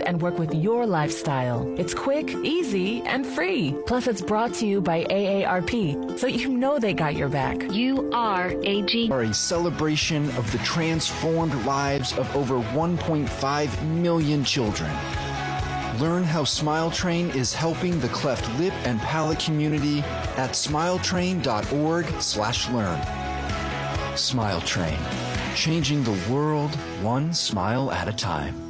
and work with your lifestyle. It's quick, easy, and free. Plus, it's brought to you by AARP, so you know they got your back. You are AG. Are a celebration of the transformed lives of over 1.5 million children. Learn how Smile Train is helping the cleft lip and palate community at smiletrain.org/learn. Smile Train, changing the world one smile at a time.